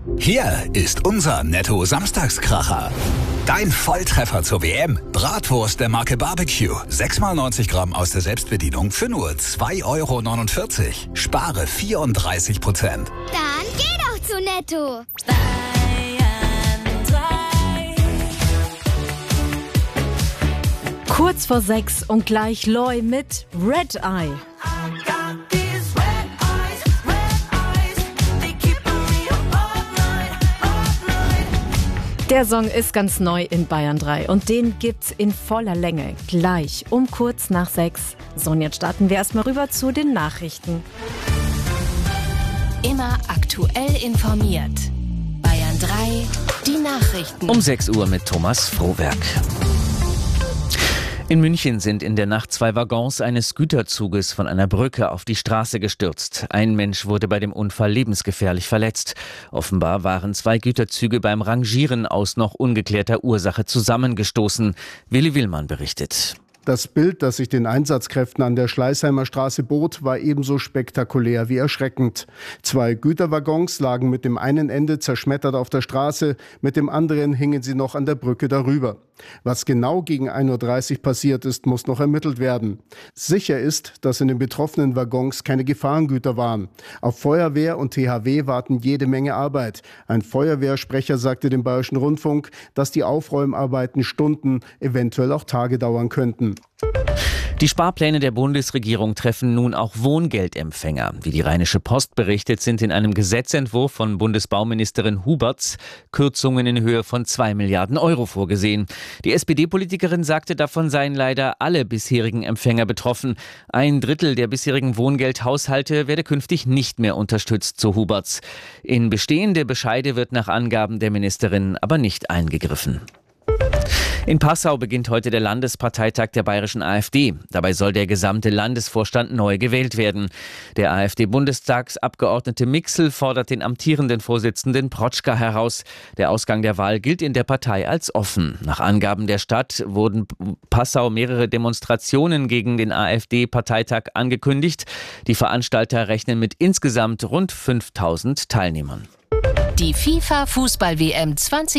Hier ist unser Netto-Samstagskracher. Dein Volltreffer zur WM. Bratwurst der Marke Barbecue. 6x90 Gramm aus der Selbstbedienung für nur 2,49 €. Spare 34%. Dann geh doch zu Netto. Kurz vor 6 und gleich Loy mit Red Eye. Der Song ist ganz neu in Bayern 3 und den gibt's in voller Länge gleich um kurz nach 6. So, und jetzt starten wir erstmal rüber zu den Nachrichten. Immer aktuell informiert. Bayern 3, die Nachrichten. Um 6 Uhr mit Thomas Frohwerk. In München sind in der Nacht 2 Waggons eines Güterzuges von einer Brücke auf die Straße gestürzt. Ein Mensch wurde bei dem Unfall lebensgefährlich verletzt. Offenbar waren 2 Güterzüge beim Rangieren aus noch ungeklärter Ursache zusammengestoßen. Willi Willmann berichtet. Das Bild, das sich den Einsatzkräften an der Schleißheimer Straße bot, war ebenso spektakulär wie erschreckend. 2 Güterwaggons lagen mit dem einen Ende zerschmettert auf der Straße, mit dem anderen hingen sie noch an der Brücke darüber. Was genau gegen 1:30 Uhr passiert ist, muss noch ermittelt werden. Sicher ist, dass in den betroffenen Waggons keine Gefahrengüter waren. Auf Feuerwehr und THW warten jede Menge Arbeit. Ein Feuerwehrsprecher sagte dem Bayerischen Rundfunk, dass die Aufräumarbeiten Stunden, eventuell auch Tage dauern könnten. Die Sparpläne der Bundesregierung treffen nun auch Wohngeldempfänger. Wie die Rheinische Post berichtet, sind in einem Gesetzentwurf von Bundesbauministerin Huberts Kürzungen in Höhe von 2 Milliarden € vorgesehen. Die SPD-Politikerin sagte, davon seien leider alle bisherigen Empfänger betroffen. 1/3 der bisherigen Wohngeldhaushalte werde künftig nicht mehr unterstützt, so Huberts. In bestehende Bescheide wird nach Angaben der Ministerin aber nicht eingegriffen. In Passau beginnt heute der Landesparteitag der bayerischen AfD. Dabei soll der gesamte Landesvorstand neu gewählt werden. Der AfD-Bundestagsabgeordnete Mixel fordert den amtierenden Vorsitzenden Protschka heraus. Der Ausgang der Wahl gilt in der Partei als offen. Nach Angaben der Stadt wurden Passau mehrere Demonstrationen gegen den AfD-Parteitag angekündigt. Die Veranstalter rechnen mit insgesamt rund 5.000 Teilnehmern. Die FIFA-Fußball-WM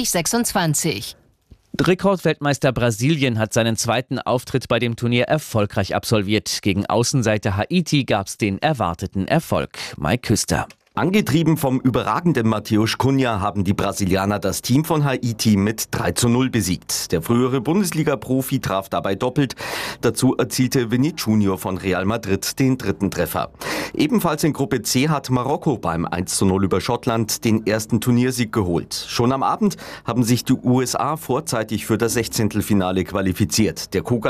2026. Rekordweltmeister Brasilien hat seinen zweiten Auftritt bei dem Turnier erfolgreich absolviert. Gegen Außenseiter Haiti gab es den erwarteten Erfolg. Mike Küster. Angetrieben vom überragenden Matheus Cunha haben die Brasilianer das Team von Haiti mit 3:0 besiegt. Der frühere Bundesliga-Profi traf dabei doppelt. Dazu erzielte Vini Junior von Real Madrid den 3. Treffer. Ebenfalls in Gruppe C hat Marokko beim 1:0 über Schottland den ersten Turniersieg geholt. Schon am Abend haben sich die USA vorzeitig für das 16. Finale qualifiziert. Der